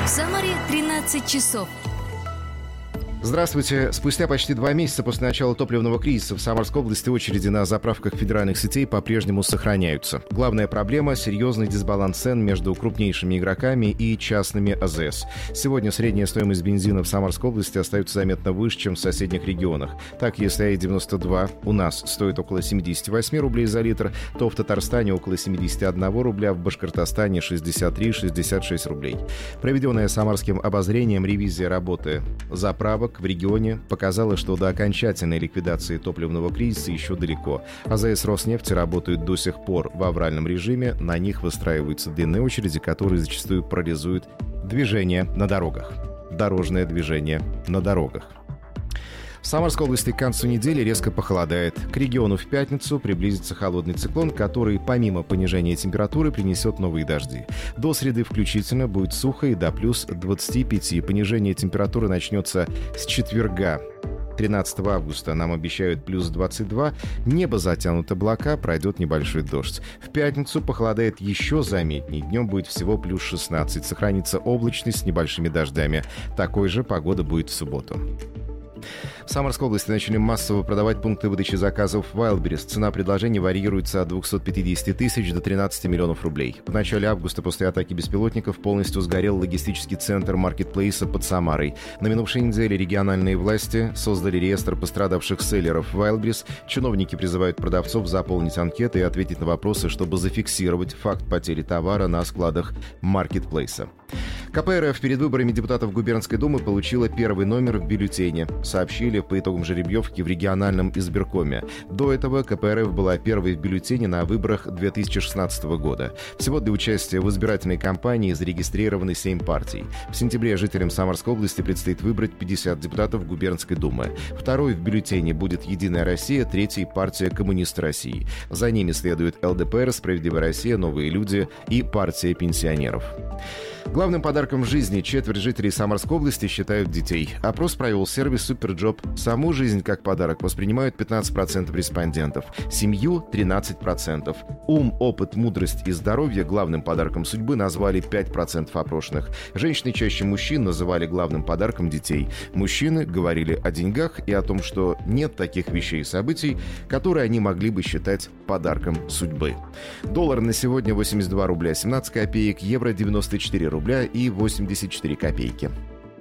Самаре 13 часов. Здравствуйте. Спустя почти 2 месяца после начала топливного кризиса в Самарской области очереди на заправках федеральных сетей по-прежнему сохраняются. Главная проблема – серьезный дисбаланс цен между крупнейшими игроками и частными АЗС. Сегодня средняя стоимость бензина в Самарской области остается заметно выше, чем в соседних регионах. Так, если АИ-92 у нас стоит около 78 рублей за литр, то в Татарстане около 71 рубля, в Башкортостане 63-66 рублей. Проведенная Самарским обозрением ревизия работы заправок в регионе показала, что до окончательной ликвидации топливного кризиса еще далеко. АЗС Роснефти работают до сих пор в авральном режиме, на них выстраиваются длинные очереди, которые зачастую парализуют движение на дорогах. Дорожное движение на дорогах. В Самарской области к концу недели резко похолодает. К региону в пятницу приблизится холодный циклон, который помимо понижения температуры принесет новые дожди. До среды включительно будет сухо и до плюс 25. Понижение температуры начнется с четверга. 13 августа нам обещают плюс 22, небо затянуто облака, пройдет небольшой дождь. В пятницу похолодает еще заметней, днем будет всего плюс 16, сохранится облачность с небольшими дождями. Такой же погода будет в субботу. В Самарской области начали массово продавать пункты выдачи заказов Wildberries. Цена предложений варьируется от 250 тысяч до 13 миллионов рублей. В начале августа после атаки беспилотников полностью сгорел логистический центр маркетплейса под Самарой. На минувшей неделе региональные власти создали реестр пострадавших селлеров Wildberries. Чиновники призывают продавцов заполнить анкеты и ответить на вопросы, чтобы зафиксировать факт потери товара на складах маркетплейса. КПРФ перед выборами депутатов Губернской думы получила первый номер в бюллетене, сообщили по итогам жеребьевки в региональном избиркоме. До этого КПРФ была первой в бюллетене на выборах 2016 года. Всего для участия в избирательной кампании зарегистрированы 7 партий. В сентябре жителям Самарской области предстоит выбрать 50 депутатов Губернской думы. Второй в бюллетене будет «Единая Россия», третий – партия «Коммунисты России». За ними следует ЛДПР, «Справедливая Россия», «Новые люди» и партия пенсионеров. Главным подарком в жизни четверть жителей Самарской области считают детей. Опрос провел сервис Суперджоп. Саму жизнь как подарок воспринимают 15% респондентов, семью – 13%. Ум, опыт, мудрость и здоровье главным подарком судьбы назвали 5% опрошенных. Женщины чаще мужчин называли главным подарком детей. Мужчины говорили о деньгах и о том, что нет таких вещей и событий, которые они могли бы считать подарком судьбы. Доллар на сегодня 82 рубля 17 копеек, евро 94 рубля и 84 копейки.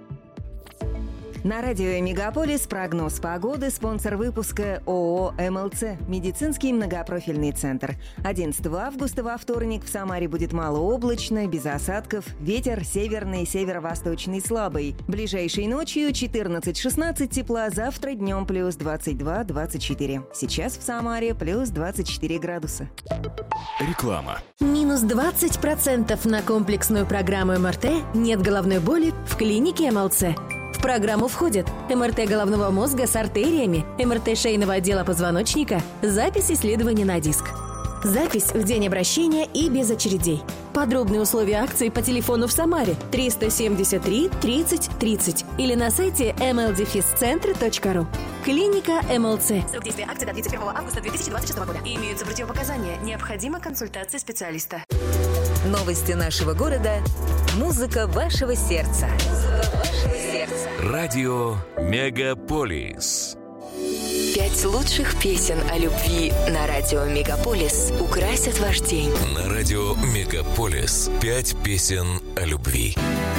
На радио «Мегаполис» прогноз погоды. Спонсор выпуска ООО «МЛЦ» – медицинский многопрофильный центр. 11 августа во вторник в Самаре будет малооблачно, без осадков. Ветер северный, северо-восточный слабый. Ближайшей ночью 14-16 тепла, завтра днем плюс 22-24. Сейчас в Самаре плюс 24 градуса. Реклама. Минус 20% на комплексную программу МРТ «Нет головной боли» в клинике МЛЦ. В программу входят МРТ головного мозга с артериями, МРТ шейного отдела позвоночника, запись исследований на диск. Запись в день обращения и без очередей. Подробные условия акции по телефону в Самаре 373 30 30 или на сайте mldefiscentre.ru. Клиника МЛЦ. Срок действия акции до 31 августа 2026 года. Имеются противопоказания. Необходима консультация специалиста. Новости нашего города. Музыка вашего сердца. Радио Мегаполис. 5 лучших песен о любви на радио Мегаполис украсят ваш день. На радио Мегаполис 5 песен о любви.